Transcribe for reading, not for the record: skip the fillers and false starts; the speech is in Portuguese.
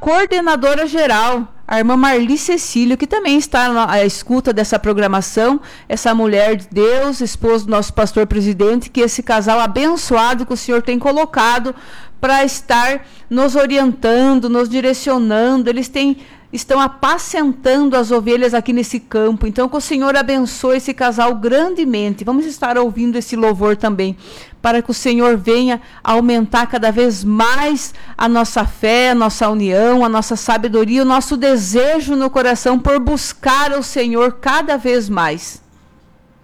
coordenadora geral, a irmã Marli Cecílio, que também está à escuta dessa programação, essa mulher de Deus, esposa do nosso pastor presidente, que esse casal abençoado que o Senhor tem colocado para estar nos orientando, nos direcionando. Eles estão apacentando as ovelhas aqui nesse campo. Então, que o Senhor abençoe esse casal grandemente. Vamos estar ouvindo esse louvor também, para que o Senhor venha aumentar cada vez mais a nossa fé, a nossa união, a nossa sabedoria, o nosso desejo no coração por buscar o Senhor cada vez mais.